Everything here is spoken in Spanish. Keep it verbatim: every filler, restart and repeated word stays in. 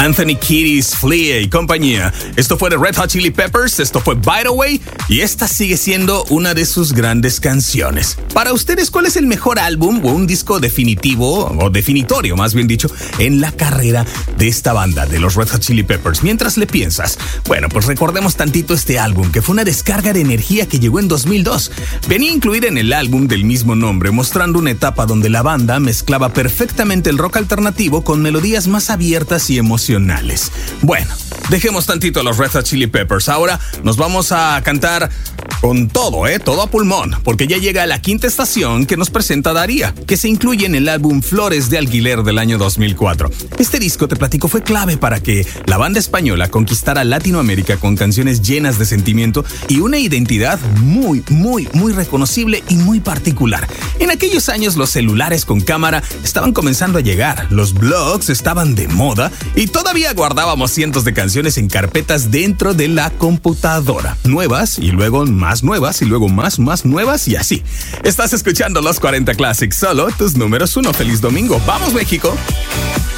Anthony Kiedis, Flea y compañía. Esto fue de Red Hot Chili Peppers, esto fue By the Way, y esta sigue siendo una de sus grandes canciones. Para ustedes, ¿cuál es el mejor álbum o un disco definitivo, o definitorio más bien dicho, en la carrera de esta banda, de los Red Hot Chili Peppers? Mientras le piensas, bueno, pues recordemos tantito este álbum, que fue una descarga de energía que llegó en dos mil dos. Venía incluida en el álbum del mismo nombre, mostrando una etapa donde la banda mezclaba perfectamente el rock alternativo con melodías más abiertas y emocionales. Bueno, dejemos tantito a los Red Hot Chili Peppers. Ahora nos vamos a cantar con todo, ¿eh? Todo a pulmón, porque ya llega la quinta estación que nos presenta Daría, que se incluye en el álbum Flores de Alquiler del año dos mil cuatro. Este disco, te platico, fue clave para que la banda española conquistara Latinoamérica con canciones llenas de sentimiento y una identidad muy, muy, muy reconocible y muy particular. En aquellos años los celulares con cámara estaban comenzando a llegar, los blogs estaban de moda y todavía guardábamos cientos de canciones en carpetas dentro de la computadora. Nuevas y luego más nuevas y luego más, más nuevas y así. Estás escuchando Los cuarenta Classics, solo tus números uno. Feliz domingo. ¡Vamos, México!